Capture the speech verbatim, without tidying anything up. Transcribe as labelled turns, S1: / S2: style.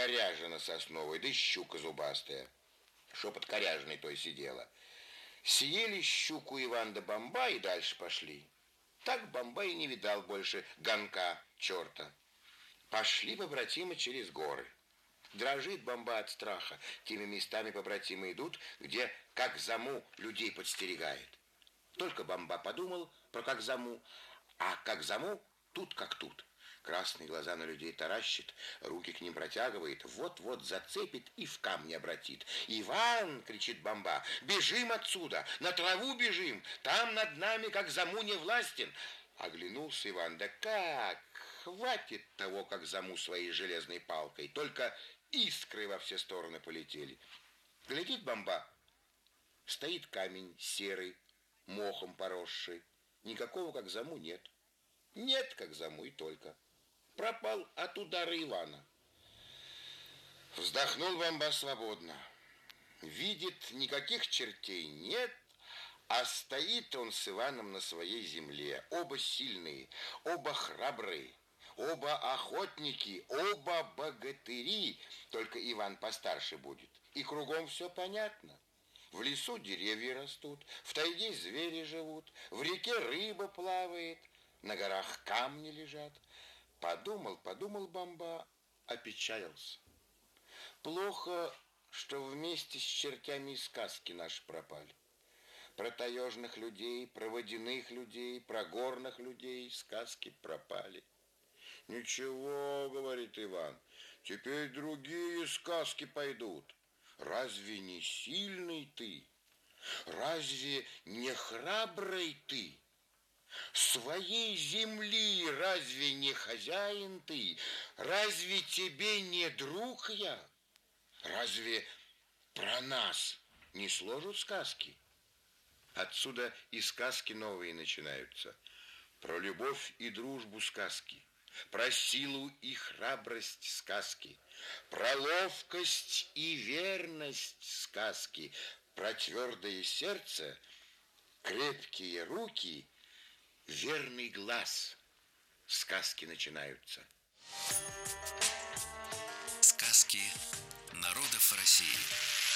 S1: коряжина сосновая, да щука зубастая. Шо под коряжиной той сидела. Съели щуку Иван да Бомба и дальше пошли. Так Бомба и не видал больше гонка черта. Пошли побратимы через горы. Дрожит Бомба от страха. Теми местами побратимы идут, где как заму людей подстерегает. Только Бомба подумал про как заму, а как заму тут как тут. Красные глаза на людей таращит, руки к ним протягивает, вот-вот зацепит и в камни обратит. «Иван!» — кричит Бомба. «Бежим отсюда! На траву бежим! Там над нами как заму не властен!» Оглянулся Иван. Да как? Хватит того, как заму своей железной палкой. Только искры во все стороны полетели. Глядит Бомба. Стоит камень серый, мохом поросший. Никакого как заму нет. Нет как заму и только. Пропал от удара Ивана. Вздохнул Бомба свободно. Видит, никаких чертей нет, а стоит он с Иваном на своей земле. Оба сильные, оба храбрые, оба охотники, оба богатыри. Только Иван постарше будет. И кругом все понятно. В лесу деревья растут, в тайге звери живут, в реке рыба плавает, на горах камни лежат. Подумал, подумал Бомба, опечалился. Плохо, что вместе с чертями и сказки наши пропали. Про таежных людей, про водяных людей, про горных людей сказки пропали. Ничего, говорит Иван, теперь другие сказки пойдут. Разве не сильный ты? Разве не храбрый ты? Своей земли разве не хозяин ты? Разве тебе не друг я? Разве про нас не сложат сказки? Отсюда и сказки новые начинаются. Про любовь и дружбу сказки, про силу и храбрость сказки, про ловкость и верность сказки, про твердое сердце, крепкие руки, верный глаз. Сказки начинаются.
S2: Сказки народов России.